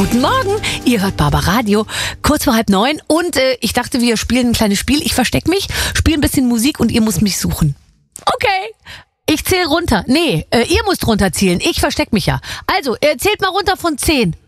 Guten Morgen, ihr hört Barbaradio, kurz vor 8:30 und ich dachte, wir spielen ein kleines Spiel. Ich verstecke mich, spiele ein bisschen Musik und ihr müsst mich suchen. Okay, ich zähle runter. Nee, ihr müsst runterzählen, ich verstecke mich ja. Also, zählt mal runter von 10.